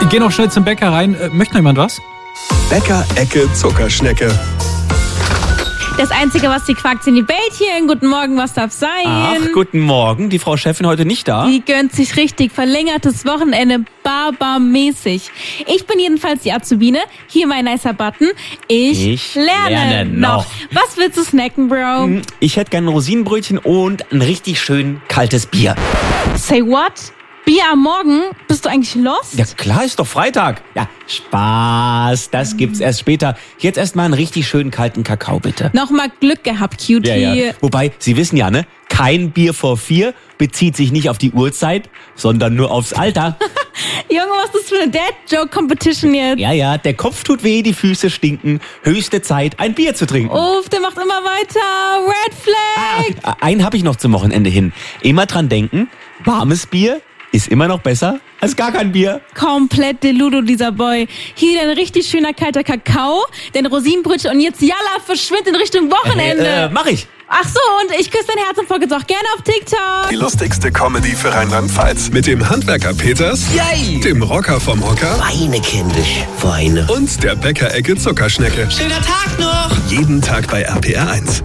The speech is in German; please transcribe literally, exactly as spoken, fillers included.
Geh noch schnell zum Bäcker rein. Äh, möchte noch jemand was? Bäcker-Ecke Zuckerschnecke. Das Einzige, was sie quakt, sind die Bällchen. Guten Morgen, was darf sein? Ach, guten Morgen. Die Frau Chefin heute nicht da? Die gönnt sich richtig. Verlängertes Wochenende, barbarmäßig. Ich bin jedenfalls die Azubine. Hier mein nicer Button. Ich, Ich lerne, lerne noch. noch. Was willst du snacken, Bro? Ich hätte gerne ein Rosinenbrötchen und ein richtig schön kaltes Bier. Say what? Bier am Morgen? Bist du eigentlich lost? Ja klar, ist doch Freitag. Ja, Spaß, das gibt's erst später. Jetzt erst mal einen richtig schönen kalten Kakao, bitte. Nochmal Glück gehabt, Cutie. Ja, ja. Wobei, Sie wissen ja, ne? Kein Bier vor vier bezieht sich nicht auf die Uhrzeit, sondern nur aufs Alter. Junge, was ist das für eine Dad-Joke-Competition jetzt? Ja, ja, der Kopf tut weh, die Füße stinken. Höchste Zeit, ein Bier zu trinken. Uff, der macht immer weiter. Red Flag. Ah, einen habe ich noch zum Wochenende hin. Immer dran denken, warmes Bier ist immer noch besser als gar kein Bier. Komplett Deludo, dieser Boy. Hier dein richtig schöner kalter Kakao, dein Rosinenbrötchen und jetzt Jalla, verschwind in Richtung Wochenende. Äh, äh, mach ich. Ach so, und ich küsse dein Herz und folge jetzt auch gerne auf TikTok. Die lustigste Comedy für Rheinland-Pfalz. Mit dem Handwerker Peters, Yay! dem Rocker vom Hocker Weine, kindisch, Weine. und der Bäcker-Ecke Zuckerschnecke. Schöner Tag noch! Jeden Tag bei R P R eins.